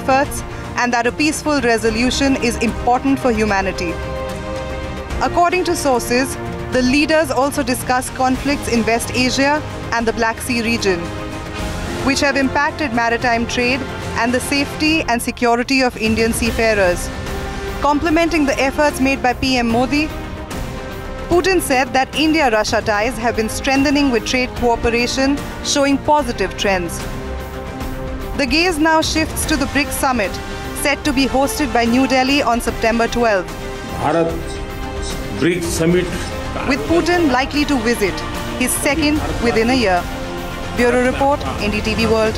efforts and that a peaceful resolution is important for humanity. According to sources, the leaders also discussed conflicts in West Asia and the Black Sea region, which have impacted maritime trade and the safety and security of Indian seafarers. Complementing the efforts made by PM Modi, Putin said that India-Russia ties have been strengthening with trade cooperation, showing positive trends. The gaze now shifts to the BRICS summit, set to be hosted by New Delhi on September 12. Bharat BRICS summit, with Putin likely to visit, his second within a year. Bureau Report, NDTV World.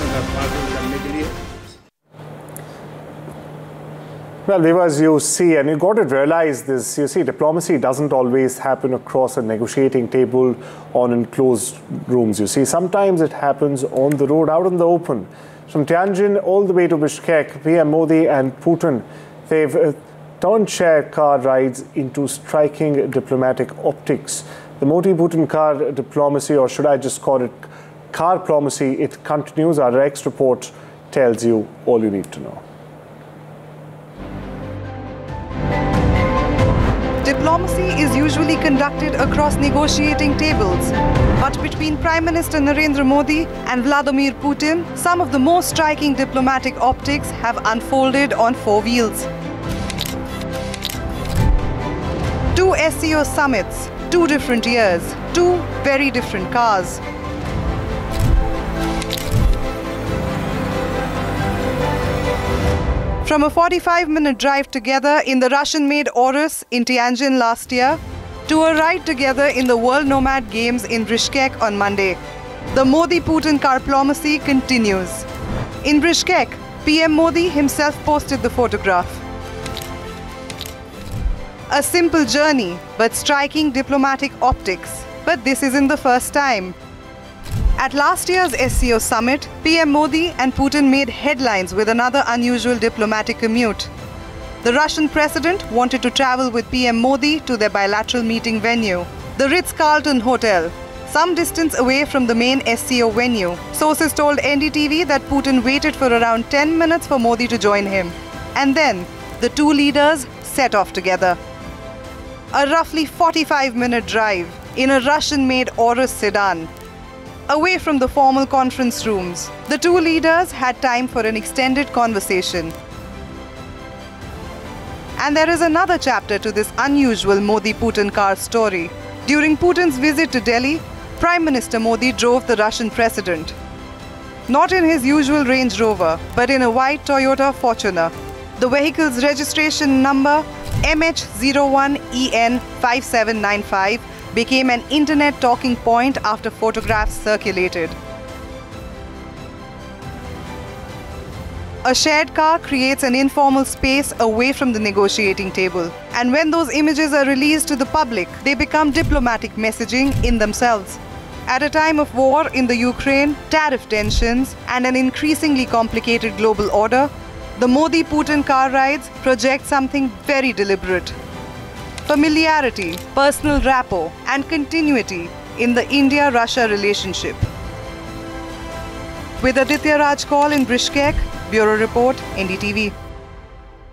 Well, viewers, you see, and you've got to realize this, you see, diplomacy doesn't always happen across a negotiating table or in closed rooms, you see. Sometimes it happens on the road, out in the open. From Tianjin all the way to Bishkek, PM Modi and Putin, they've turned shared car rides into striking diplomatic optics. The Modi-Putin car diplomacy, or should I just call it car-plomacy, it continues. Our next report tells you all you need to know. Diplomacy is usually conducted across negotiating tables. But between Prime Minister Narendra Modi and Vladimir Putin, some of the most striking diplomatic optics have unfolded on four wheels. Two SCO summits, 2 different years, 2 very different cars. From a 45-minute drive together in the Russian-made Aurus in Tianjin last year, to a ride together in the World Nomad Games in Bishkek on Monday, the Modi-Putin car-plomacy continues. In Bishkek, PM Modi himself posted the photograph. A simple journey, but striking diplomatic optics. But this isn't the first time. At last year's SCO summit, PM Modi and Putin made headlines with another unusual diplomatic commute. The Russian president wanted to travel with PM Modi to their bilateral meeting venue, the Ritz-Carlton Hotel, some distance away from the main SCO venue. Sources told NDTV that Putin waited for around 10 minutes for Modi to join him. And then, the two leaders set off together. A roughly 45-minute drive in a Russian-made Aurus sedan. Away from the formal conference rooms, the two leaders had time for an extended conversation. And there is another chapter to this unusual Modi-Putin car story. During Putin's visit to Delhi, Prime Minister Modi drove the Russian president. Not in his usual Range Rover, but in a white Toyota Fortuner. The vehicle's registration number, MH01EN5795, became an internet talking point after photographs circulated. A shared car creates an informal space away from the negotiating table. And when those images are released to the public, they become diplomatic messaging in themselves. At a time of war in the Ukraine, tariff tensions, and an increasingly complicated global order, the Modi-Putin car rides project something very deliberate. Familiarity, personal rapport, and continuity in the India-Russia relationship. With Aditya Raj Kaul in Bishkek, Bureau Report, NDTV.